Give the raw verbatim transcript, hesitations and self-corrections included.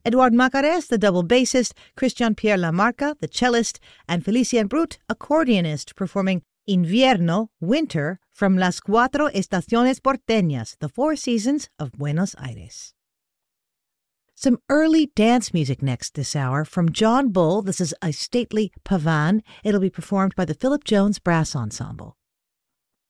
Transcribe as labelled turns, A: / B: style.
A: Eduard Macarés, the double bassist, Christian Pierre Lamarca, the cellist, and Felicien Brut, accordionist, performing Invierno, Winter, from Las Cuatro Estaciones Porteñas, the Four Seasons of Buenos Aires. Some early dance music next this hour from John Bull. This is A Stately Pavane. It'll be performed by the Philip Jones Brass Ensemble.